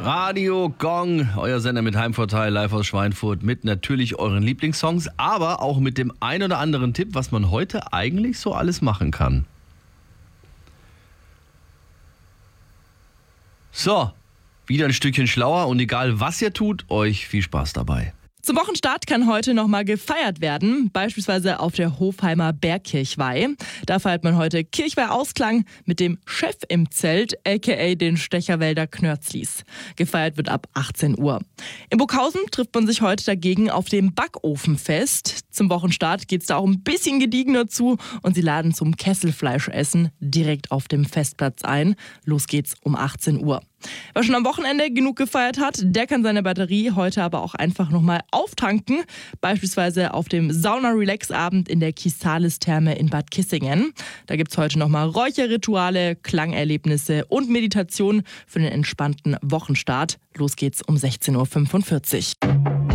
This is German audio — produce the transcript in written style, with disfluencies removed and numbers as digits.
Radio Gong, euer Sender mit Heimvorteil, live aus Schweinfurt, mit natürlich euren Lieblingssongs, aber auch mit dem ein oder anderen Tipp, was man heute eigentlich so alles machen kann. So, wieder ein Stückchen schlauer und egal was ihr tut, euch viel Spaß dabei. Zum Wochenstart kann heute nochmal gefeiert werden, beispielsweise auf der Hofheimer Bergkirchweih. Da feiert man heute Kirchweih-Ausklang mit dem Chef im Zelt, aka den Stecherwälder Knörzlis. Gefeiert wird ab 18 Uhr. In Burghausen trifft man sich heute dagegen auf dem Backofenfest. Zum Wochenstart geht's da auch ein bisschen gediegener zu und sie laden zum Kesselfleischessen direkt auf dem Festplatz ein. Los geht's um 18 Uhr. Wer schon am Wochenende genug gefeiert hat, der kann seine Batterie heute aber auch einfach nochmal auftanken. Beispielsweise auf dem Sauna-Relax-Abend in der Kisalis-Therme in Bad Kissingen. Da gibt's heute nochmal Räucherrituale, Klangerlebnisse und Meditation für den entspannten Wochenstart. Los geht's um 16.45 Uhr.